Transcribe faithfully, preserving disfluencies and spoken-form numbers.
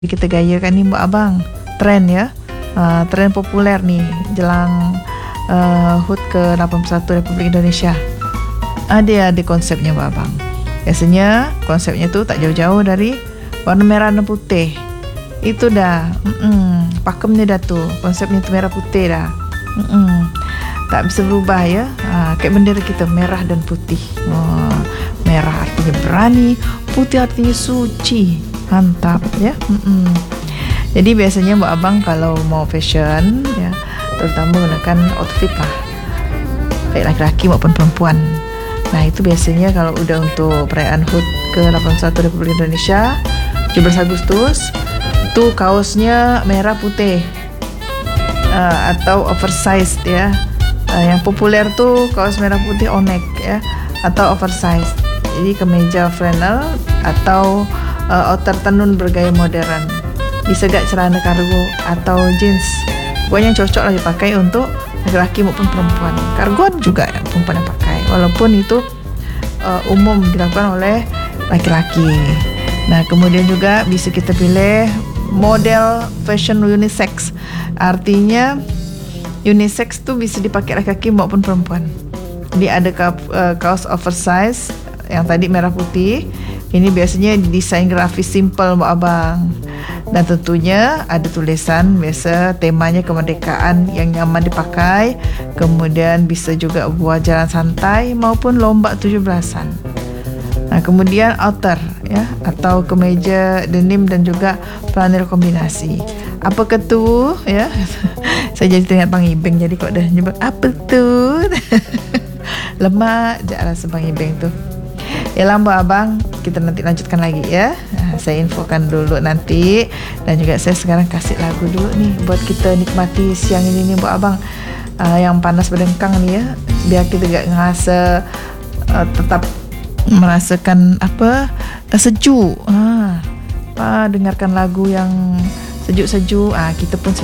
Kita gayakan ni buat abang. Trend ya. Uh, trend populer ni jelang uh, H U T ke lapan puluh satu Republik Indonesia. Ada ada konsepnya buat abang. Biasanya konsepnya tu tak jauh-jauh dari warna merah dan putih. Itu dah. Mm-mm. Pakemnya dah tu. Konsepnya tu merah putih dah. Mm-mm. Tak bisa berubah ya. Ha, kayak bendera kita merah dan putih. Oh, merah artinya berani, putih artinya suci. Mantap ya. Mm-mm. Jadi biasanya buat abang kalau mau fashion ya, terutama menggunakan outfit lah, baik laki-laki maupun perempuan. Nah itu biasanya kalau udah untuk perayaan H U T ke lapan puluh satu Republik Indonesia tujuh belas Agustus, itu kaosnya merah putih uh, atau oversized ya. Uh, yang populer tu kaos merah putih onek ya, atau oversized. Jadi kemeja flannel atau uh, outer tenun bergaya modern. Bisa gak celana kargo atau jeans. Pokoknya yang cocok lah dipakai untuk laki-laki maupun perempuan. Kargon juga yang perempuan yang pakai, walaupun itu uh, umum dilakukan oleh laki-laki. Nah kemudian juga bisa kita pilih model fashion unisex. Artinya unisex tu bisa dipakai laki-laki maupun perempuan. Jadi ada uh, kaos oversize yang tadi merah putih. Ini biasanya desain grafis simple buat abang. Dan tentunya ada tulisan biasa temanya kemerdekaan yang nyaman dipakai. Kemudian bisa juga buat jalan santai maupun lomba tujuh belasan. Nah, kemudian outer ya, atau kemeja denim dan juga flanel kombinasi. Apa ke tu ya? Saya jadi teringat Bang Ibeng, jadi kok dah nyebut apa tu? Lemak je rasa Bang Ibeng tu. Ya lambat abang, kita nanti lanjutkan lagi ya. Nah, saya infokan dulu nanti. Dan juga saya sekarang kasih lagu dulu nih buat kita nikmati siang ini nih buat abang, uh, yang panas berdengkang nih ya, biar kita gak ngerasa uh, tetap merasakan apa uh, sejuk. Ah, uh, dengarkan lagu yang sejuk-sejuk. Ah, uh, kita pun